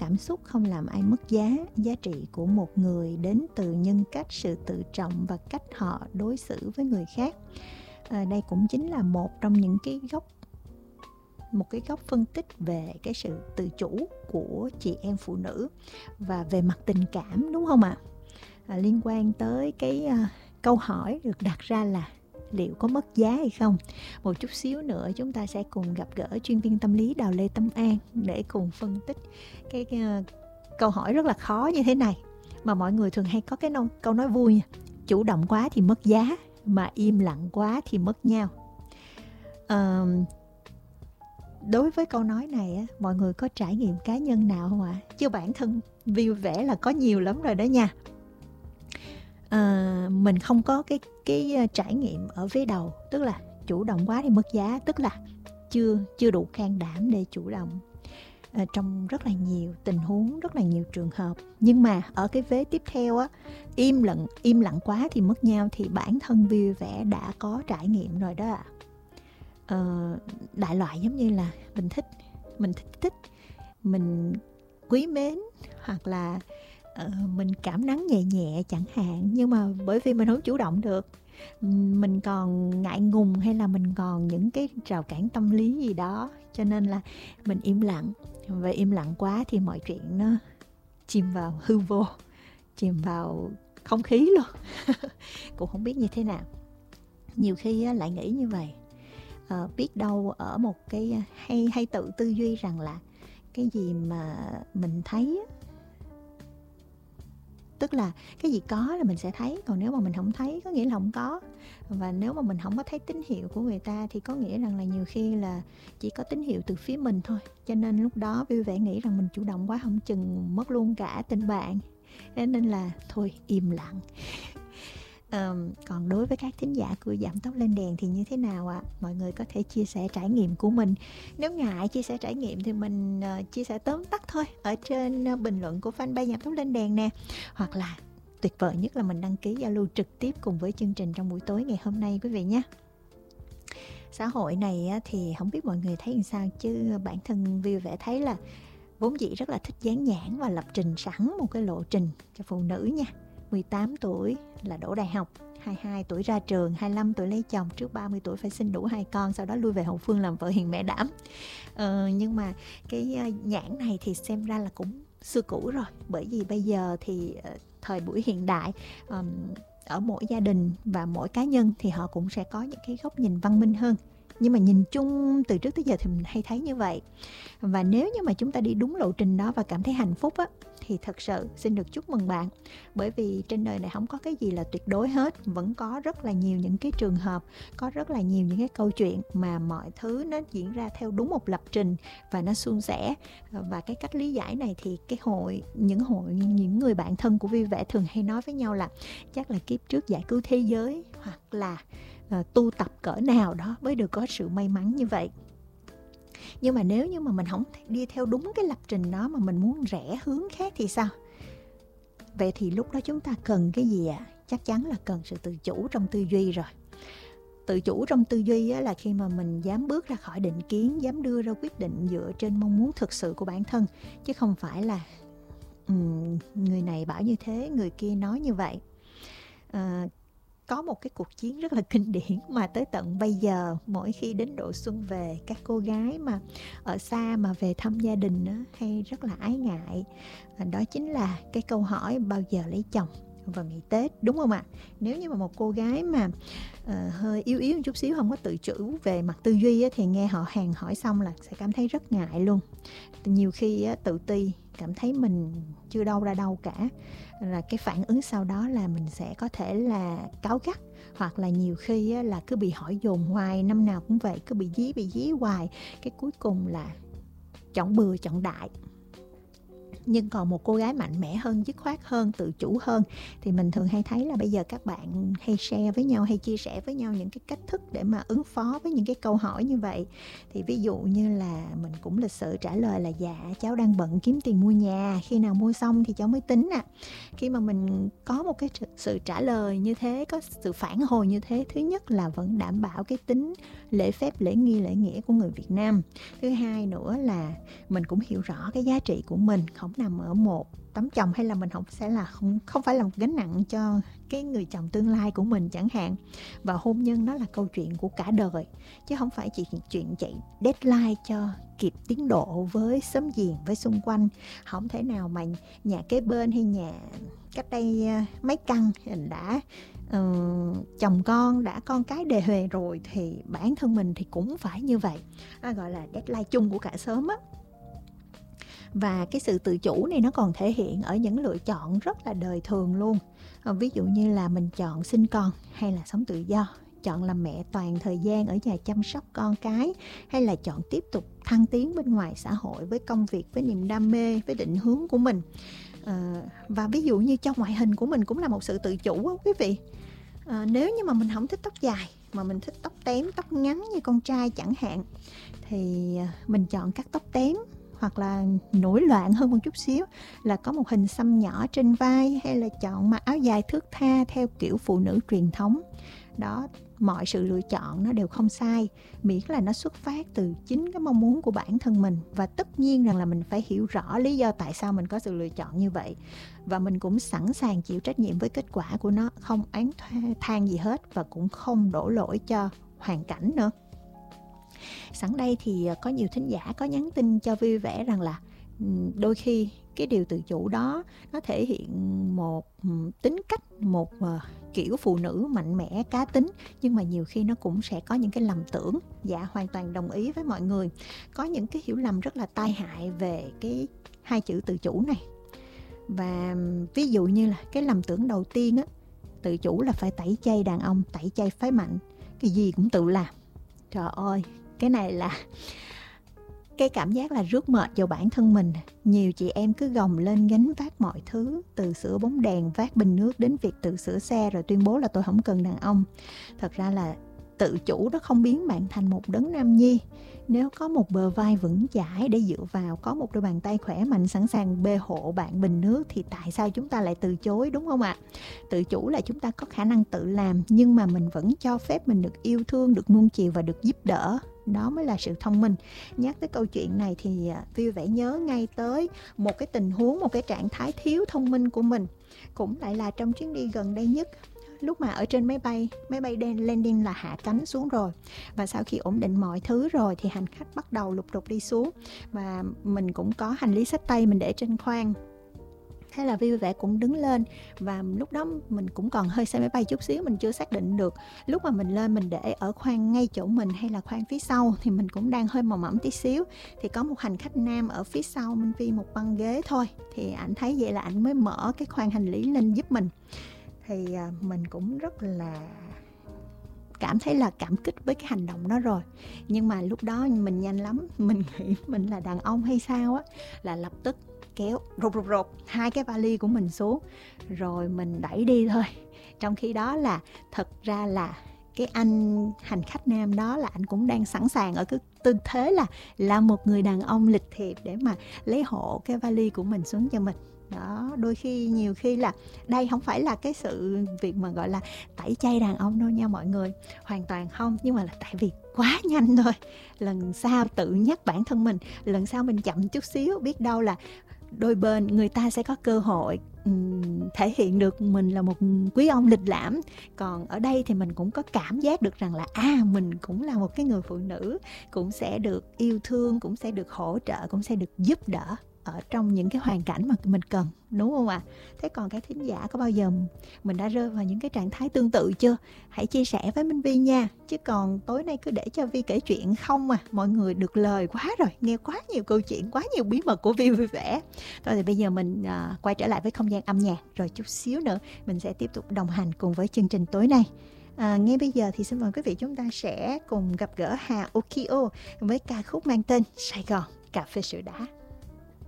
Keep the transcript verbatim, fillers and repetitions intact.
cảm xúc, không làm ai mất giá. Giá trị của một người đến từ nhân cách, sự tự trọng và cách họ đối xử với người khác. À, đây cũng chính là một trong những cái góc một cái góc phân tích về cái sự tự chủ của chị em phụ nữ và về mặt tình cảm, đúng không ạ? À, liên quan tới cái uh, câu hỏi được đặt ra là liệu có mất giá hay không. Một chút xíu nữa chúng ta sẽ cùng gặp gỡ chuyên viên tâm lý Đào Lê Tâm An để cùng phân tích cái, cái uh, câu hỏi rất là khó như thế này, mà mọi người thường hay có cái no, câu nói vui nha: chủ động quá thì mất giá, mà im lặng quá thì mất nhau. Uh, Đối với câu nói này á, mọi người có trải nghiệm cá nhân nào không ạ? Chứ bản thân vui vẻ là có nhiều lắm rồi đó nha. À, mình không có cái cái trải nghiệm ở phía đầu, tức là chủ động quá thì mất giá, tức là chưa chưa đủ can đảm để chủ động à, trong rất là nhiều tình huống, rất là nhiều trường hợp. Nhưng mà ở cái vế tiếp theo á, im lặng im lặng quá thì mất nhau, thì bản thân vui vẻ đã có trải nghiệm rồi đó ạ. À. Uh, đại loại giống như là mình thích mình thích thích mình quý mến, hoặc là uh, mình cảm nắng nhẹ nhẹ chẳng hạn, nhưng mà bởi vì mình không chủ động được, mình còn ngại ngùng hay là mình còn những cái rào cản tâm lý gì đó, cho nên là mình im lặng. Và im lặng quá thì mọi chuyện nó chìm vào hư vô, chìm vào không khí luôn. Cũng không biết như thế nào. Nhiều khi lại nghĩ như vậy, Uh, biết đâu ở một cái hay hay tự tư duy rằng là cái gì mà mình thấy, tức là cái gì có là mình sẽ thấy, còn nếu mà mình không thấy có nghĩa là không có. Và nếu mà mình không có thấy tín hiệu của người ta thì có nghĩa rằng là nhiều khi là chỉ có tín hiệu từ phía mình thôi. Cho nên lúc đó vui vẻ nghĩ rằng mình chủ động quá không chừng mất luôn cả tình bạn, nên là thôi im lặng. Um, còn đối với các thính giả của Giảm Tốc Lên Đèn thì như thế nào ạ? À? Mọi người có thể chia sẻ trải nghiệm của mình. Nếu ngại chia sẻ trải nghiệm thì mình uh, chia sẻ tóm tắt thôi ở trên uh, bình luận của fanpage Giảm Tốc Lên Đèn nè. Hoặc là tuyệt vời nhất là mình đăng ký Zalo trực tiếp cùng với chương trình trong buổi tối ngày hôm nay quý vị nhé. Xã hội này uh, thì không biết mọi người thấy làm sao, chứ bản thân vui vẻ thấy là vốn dĩ rất là thích dán nhãn và lập trình sẵn một cái lộ trình cho phụ nữ nha. mười tám tuổi là đỗ đại học, hai mươi hai tuổi ra trường, hai mươi lăm tuổi lấy chồng, trước ba mươi tuổi phải sinh đủ hai con, sau đó lui về hậu phương làm vợ hiền mẹ đảm. Ờ, nhưng mà cái nhãn này thì xem ra là cũng xưa cũ rồi, bởi vì bây giờ thì thời buổi hiện đại, um, ở mỗi gia đình và mỗi cá nhân thì họ cũng sẽ có những cái góc nhìn văn minh hơn. Nhưng mà nhìn chung từ trước tới giờ thì mình hay thấy như vậy. Và nếu như mà chúng ta đi đúng lộ trình đó và cảm thấy hạnh phúc á, thì thật sự xin được chúc mừng bạn. Bởi vì trên đời này không có cái gì là tuyệt đối hết. Vẫn có rất là nhiều những cái trường hợp, có rất là nhiều những cái câu chuyện mà mọi thứ nó diễn ra theo đúng một lập trình và nó suôn sẻ. Và cái cách lý giải này thì cái hội, những hội, những người bạn thân của vui vẻ thường hay nói với nhau là chắc là kiếp trước giải cứu thế giới, hoặc là Uh, tu tập cỡ nào đó mới được có sự may mắn như vậy. Nhưng mà nếu như mà mình không đi theo đúng cái lập trình đó mà mình muốn rẽ hướng khác thì sao? Vậy thì lúc đó chúng ta cần cái gì ạ? À? Chắc chắn là cần sự tự chủ trong tư duy rồi. Tự chủ trong tư duy á, là khi mà mình dám bước ra khỏi định kiến, dám đưa ra quyết định dựa trên mong muốn thực sự của bản thân, chứ không phải là um, người này bảo như thế, người kia nói như vậy. uh, Có một cái cuộc chiến rất là kinh điển mà tới tận bây giờ, mỗi khi đến độ xuân về, các cô gái mà ở xa mà về thăm gia đình á, hay rất là ái ngại. Đó chính là cái câu hỏi bao giờ lấy chồng vào ngày Tết, đúng không ạ? Nếu như mà một cô gái mà uh, hơi yếu yếu một chút xíu, không có tự chủ về mặt tư duy á, thì nghe họ hàng hỏi xong là sẽ cảm thấy rất ngại luôn. Nhiều khi á, tự ti, cảm thấy mình chưa đâu ra đâu cả, là cái phản ứng sau đó là mình sẽ có thể là cáu gắt, hoặc là nhiều khi á, là cứ bị hỏi dồn hoài, năm nào cũng vậy, cứ bị dí bị dí hoài, cái cuối cùng là chọn bừa chọn đại. Nhưng còn một cô gái mạnh mẽ hơn, dứt khoát hơn, tự chủ hơn, thì mình thường hay thấy là bây giờ các bạn hay share với nhau, hay chia sẻ với nhau những cái cách thức để mà ứng phó với những cái câu hỏi như vậy. Thì ví dụ như là mình cũng lịch sự trả lời là dạ cháu đang bận kiếm tiền mua nhà, khi nào mua xong thì cháu mới tính ạ. À. Khi mà mình có một cái sự trả lời như thế, có sự phản hồi như thế, thứ nhất là vẫn đảm bảo cái tính lễ phép, lễ nghi, lễ nghĩa của người Việt Nam. Thứ hai nữa là mình cũng hiểu rõ cái giá trị của mình, không nằm ở một tấm chồng, hay là mình không sẽ là không không phải là một gánh nặng cho cái người chồng tương lai của mình chẳng hạn. Và hôn nhân nó là câu chuyện của cả đời, chứ không phải chỉ chuyện chạy deadline cho kịp tiến độ với xóm giềng, với xung quanh. Không thể nào mà nhà kế bên hay nhà cách đây mấy căn đã uh, chồng con, đã con cái đề huề rồi thì bản thân mình thì cũng phải như vậy. À, gọi là deadline chung của cả xóm á. Và cái sự tự chủ này nó còn thể hiện ở những lựa chọn rất là đời thường luôn. à, Ví dụ như là mình chọn sinh con hay là sống tự do, chọn làm mẹ toàn thời gian ở nhà chăm sóc con cái, hay là chọn tiếp tục thăng tiến bên ngoài xã hội với công việc, với niềm đam mê, với định hướng của mình. à, Và ví dụ như trong ngoại hình của mình cũng là một sự tự chủ đó quý vị. à, Nếu như mà mình không thích tóc dài mà mình thích tóc tém, tóc ngắn như con trai chẳng hạn, thì mình chọn cắt tóc tém, hoặc là nổi loạn hơn một chút xíu là có một hình xăm nhỏ trên vai, hay là chọn mặc áo dài thướt tha theo kiểu phụ nữ truyền thống. Đó, mọi sự lựa chọn nó đều không sai, miễn là nó xuất phát từ chính cái mong muốn của bản thân mình. Và tất nhiên rằng là mình phải hiểu rõ lý do tại sao mình có sự lựa chọn như vậy, và mình cũng sẵn sàng chịu trách nhiệm với kết quả của nó, không oán than gì hết, và cũng không đổ lỗi cho hoàn cảnh nữa. Sẵn đây thì có nhiều thính giả có nhắn tin cho vui vẻ rằng là đôi khi cái điều tự chủ đó nó thể hiện một tính cách, một kiểu phụ nữ mạnh mẽ, cá tính, nhưng mà nhiều khi nó cũng sẽ có những cái lầm tưởng. Dạ, hoàn toàn đồng ý với mọi người. Có những cái hiểu lầm rất là tai hại về cái hai chữ tự chủ này. Và ví dụ như là cái lầm tưởng đầu tiên á, tự chủ là phải tẩy chay đàn ông, tẩy chay phái mạnh, cái gì cũng tự làm. Trời ơi, cái này là cái cảm giác là rước mệt vào bản thân mình. Nhiều chị em cứ gồng lên gánh vác mọi thứ, từ sửa bóng đèn, vác bình nước đến việc tự sửa xe, rồi tuyên bố là tôi không cần đàn ông. Thật ra là tự chủ đó không biến bạn thành một đấng nam nhi. Nếu có một bờ vai vững chãi để dựa vào, có một đôi bàn tay khỏe mạnh sẵn sàng bê hộ bạn bình nước, thì tại sao chúng ta lại từ chối, đúng không ạ? Tự chủ là chúng ta có khả năng tự làm, nhưng mà mình vẫn cho phép mình được yêu thương, được nuông chiều và được giúp đỡ. Đó mới là sự thông minh. Nhắc tới câu chuyện này thì vui vẻ nhớ ngay tới một cái tình huống, một cái trạng thái thiếu thông minh của mình. Cũng lại là trong chuyến đi gần đây nhất, lúc mà ở trên máy bay, máy bay đen landing là hạ cánh xuống rồi, và sau khi ổn định mọi thứ rồi thì hành khách bắt đầu lục đục đi xuống, và mình cũng có hành lý xách tay mình để trên khoang. Thế là vui vẻ cũng đứng lên, và lúc đó mình cũng còn hơi say máy bay chút xíu, mình chưa xác định được lúc mà mình lên mình để ở khoang ngay chỗ mình hay là khoang phía sau, thì mình cũng đang hơi mò mẫm tí xíu. Thì có một hành khách nam ở phía sau Minh Phi một băng ghế thôi, thì ảnh thấy vậy là ảnh mới mở cái khoang hành lý lên giúp mình. Thì mình cũng rất là cảm thấy là cảm kích với cái hành động đó rồi. Nhưng mà lúc đó mình nhanh lắm, mình nghĩ mình là đàn ông hay sao á, là lập tức kéo rụt rụt rụt hai cái vali của mình xuống, rồi mình đẩy đi thôi. Trong khi đó là thật ra là cái anh hành khách nam đó là anh cũng đang sẵn sàng ở cái tư thế là là một người đàn ông lịch thiệp để mà lấy hộ cái vali của mình xuống cho mình. Đó, đôi khi nhiều khi là đây không phải là cái sự việc mà gọi là tẩy chay đàn ông đâu nha mọi người, hoàn toàn không, nhưng mà là tại vì quá nhanh thôi. Lần sau tự nhắc bản thân mình, lần sau mình chậm chút xíu, biết đâu là đôi bên người ta sẽ có cơ hội um, thể hiện được mình là một quý ông lịch lãm. Còn ở đây thì mình cũng có cảm giác được rằng là à, mình cũng là một cái người phụ nữ, cũng sẽ được yêu thương, cũng sẽ được hỗ trợ, cũng sẽ được giúp đỡ ở trong những cái hoàn cảnh mà mình cần, đúng không ạ? À? Thế còn các thính giả có bao giờ mình đã rơi vào những cái trạng thái tương tự chưa? Hãy chia sẻ với Minh Vi nha. Chứ còn tối nay cứ để cho Vi kể chuyện không à, mọi người được lời quá rồi, nghe quá nhiều câu chuyện, quá nhiều bí mật của Vi vui vẻ. Thôi thì bây giờ mình uh, quay trở lại với không gian âm nhạc, rồi chút xíu nữa mình sẽ tiếp tục đồng hành cùng với chương trình tối nay. À, ngay bây giờ thì xin mời quý vị chúng ta sẽ cùng gặp gỡ Hà Okio với ca khúc mang tên Sài Gòn Cà phê sữa đá.